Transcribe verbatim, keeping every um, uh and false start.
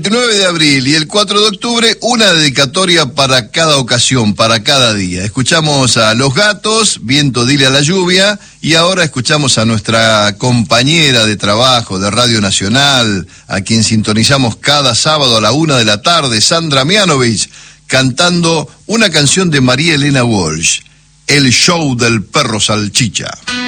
El nueve de abril y el cuatro de octubre, una dedicatoria para cada ocasión, para cada día. Escuchamos a Los Gatos, Viento dile a la lluvia, y ahora escuchamos a nuestra compañera de trabajo de Radio Nacional, a quien sintonizamos cada sábado a la una de la tarde, Sandra Mianovich, cantando una canción de María Elena Walsh, El show del perro salchicha.